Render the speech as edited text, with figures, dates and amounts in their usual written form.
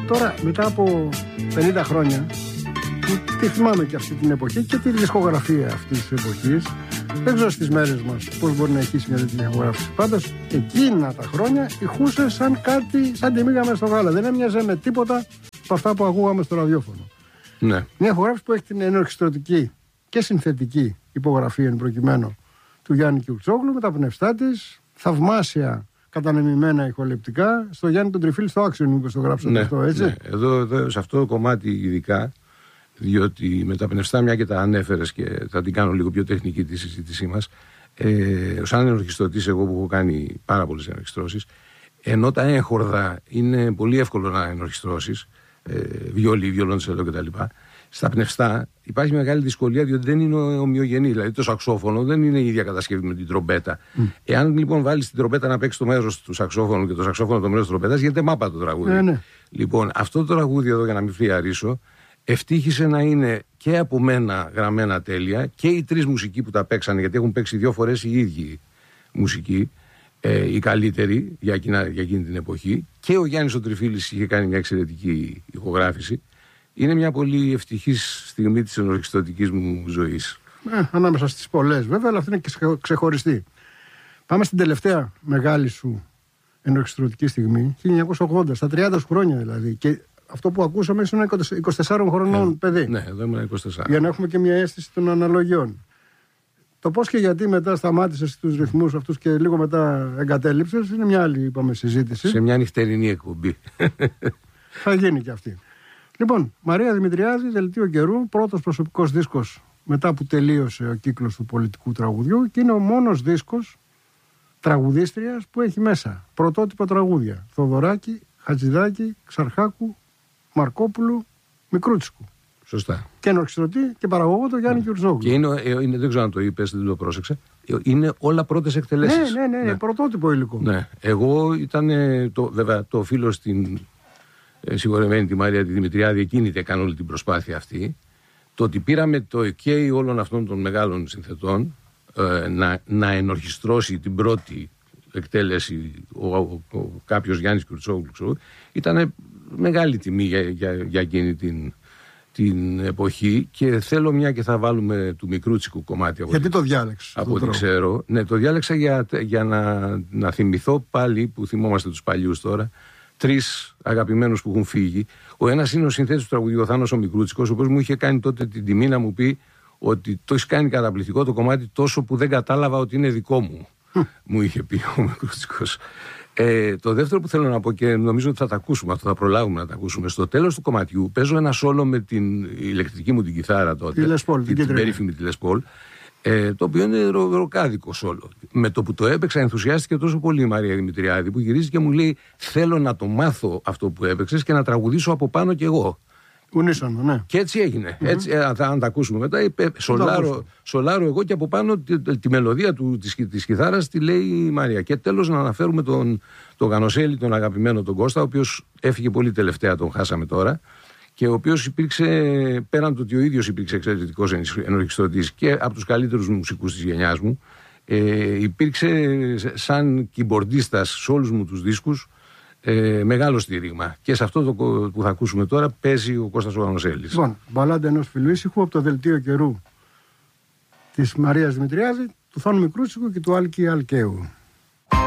Τώρα, μετά από 50 χρόνια, τη θυμάμαι και αυτή την εποχή και τη δισκογραφία αυτής της εποχής. Δεν ξέρω στις μέρες μας πώς μπορεί να έχει μια τέτοια ηχογράφηση. Πάντως, εκείνα τα χρόνια ηχούσε σαν κάτι, σαν τη μίγα μες στο γάλα. Δεν έμοιαζε με τίποτα από αυτά που ακούγαμε στο ραδιόφωνο. Ναι. Μια ηχογράφηση που έχει την ενορχιστρωτική και συνθετική υπογραφή εν προκειμένου του Γιάννη Κιουρτσόγλου με τα πνευστά της, θαυμάσια κατανεμημένα ηχολεπτικά. Στο Γιάννη τον Τριφίλ στο Άξιον, μήπως το γράψατε, ναι, αυτό, έτσι. Ναι. Εδώ, σε αυτό το κομμάτι ειδικά, διότι με τα πνευστά, μια και τα ανέφερες και θα την κάνω λίγο πιο τεχνική τη συζήτησή μας, σαν ενορχιστρωτής, εγώ που έχω κάνει πάρα πολλές ενορχιστρώσεις, ενώ τα έγχορδα είναι πολύ εύκολο να ενορχιστρώσεις, βιολί, βιολοντσέλο κτλ. Στα πνευστά υπάρχει μεγάλη δυσκολία, διότι δεν είναι ομοιογενή. Δηλαδή το σαξόφωνο δεν είναι η ίδια κατασκευή με την τρομπέτα. Εάν λοιπόν βάλεις την τρομπέτα να παίξει το μέρος του σαξόφωνου και το σαξόφωνο το μέρος της τρομπέτας, γίνεται μάπα το τραγούδι. Ναι. Λοιπόν, αυτό το τραγούδι εδώ, για να μην φριαρίσω, ευτύχησε να είναι και από μένα γραμμένα τέλεια και οι τρεις μουσικοί που τα παίξανε, γιατί έχουν παίξει 2 φορές οι ίδιοι μουσικοί, οι καλύτεροι για εκείνη την εποχή, και ο Γιάννης ο Τριφίλης είχε κάνει μια εξαιρετική ηχογράφηση. Είναι μια πολύ ευτυχής στιγμή της ενορχιστρωτικής μου ζωής. Ανάμεσα στις πολλές βέβαια, αλλά αυτή είναι και ξεχωριστή. Πάμε στην τελευταία μεγάλη σου ενορχιστρωτική στιγμή, 1980, στα 30 χρόνια δηλαδή. Και αυτό που ακούσαμε είναι 24 χρονών παιδί. Ναι, εδώ ήμουν 24. Για να έχουμε και μια αίσθηση των αναλογιών. Το πώς και γιατί μετά σταμάτησες τους ρυθμούς αυτούς και λίγο μετά εγκατέλειψες είναι μια άλλη, είπαμε, συζήτηση. Σε μια νυχτερινή εκπομπή. Θα γίνει και αυτή. Λοιπόν, Μαρία Δημητριάδη, Δελτίο Καιρού, πρώτος προσωπικός δίσκος μετά που τελείωσε ο κύκλος του πολιτικού τραγουδιού, και είναι ο μόνος δίσκος τραγουδίστριας που έχει μέσα πρωτότυπα τραγούδια. Θοδωράκη, Χατζηδάκη, Ξαρχάκου, Μαρκόπουλου, Μικρούτσικου. Σωστά. Και ενορχιστρωτή και παραγωγό το Γιάννη Κιουρτσόγλου. Και είναι, δεν ξέρω αν το είπες, δεν το πρόσεξε. Είναι όλα πρώτες εκτελέσεις. Ναι, πρωτότυπο υλικό. Ναι. Εγώ ήταν, βέβαια, το οφείλω στην συγχωρεμένη τη Μαρία τη Δημητριάδη, εκείνη έκανε όλη την προσπάθεια αυτή. Το ότι πήραμε το OK όλων αυτών των μεγάλων συνθετών να ενορχιστρώσει την πρώτη εκτέλεση κάποιος Γιάννης Κιουρτσόγλου, ήταν μεγάλη τιμή για εκείνη την εποχή, και θέλω, μια και θα βάλουμε του Μικρούτσικου κομμάτι. Γιατί το διάλεξες? Από ό,τι ξέρω. Ναι, το διάλεξα για να θυμηθώ πάλι, που θυμόμαστε τους παλιούς τώρα, 3 αγαπημένους που έχουν φύγει. Ο ένας είναι ο συνθέτης του τραγουδιού, ο Θάνος ο Μικρούτσικος, ο οποίος μου είχε κάνει τότε την τιμή να μου πει ότι το έχει κάνει καταπληκτικό το κομμάτι, τόσο που δεν κατάλαβα ότι είναι δικό μου. Μου είχε πει ο Μικρούτσικος. Το δεύτερο που θέλω να πω, και νομίζω ότι θα τα ακούσουμε, αυτό θα προλάβουμε να τα ακούσουμε, στο τέλος του κομματιού παίζω ένα σόλο με την ηλεκτρική μου την κιθάρα τότε, την περίφημη τη Les Paul, το οποίο είναι ροκάδικο σόλο. Με το που το έπαιξα ενθουσιάστηκε τόσο πολύ η Μαρία Δημητριάδη, που γυρίζει και μου λέει: θέλω να το μάθω αυτό που έπαιξες και να τραγουδήσω από πάνω κι εγώ. Ουνίσονο, ναι. Και έτσι έγινε. Έτσι, αν τα ακούσουμε μετά, σολάρω εγώ, και από πάνω τη μελωδία της κιθάρας τη λέει η Μαρία. Και τέλος να αναφέρουμε τον Γανοσέλη, τον αγαπημένο τον Κώστα, ο οποίος έφυγε πολύ τελευταία, τον χάσαμε τώρα, και ο οποίος υπήρξε, πέραν του ότι ο ίδιος υπήρξε εξαιρετικός ενορχιστρωτής και από τους καλύτερους μουσικούς της γενιάς μου, υπήρξε σαν κυμπορντίστας σε όλους μου τους δίσκους, μεγάλο στήριγμα. Και σε αυτό που θα ακούσουμε τώρα παίζει ο Κώστας ο Γανοσέλης. Λοιπόν, μπαλάντα ενός φιλού ήσυχου από το Δελτίο Καιρού της Μαρίας Δημητριάδη, του Θάνου Μικρούτσικου και του Άλκη Αλκαίου.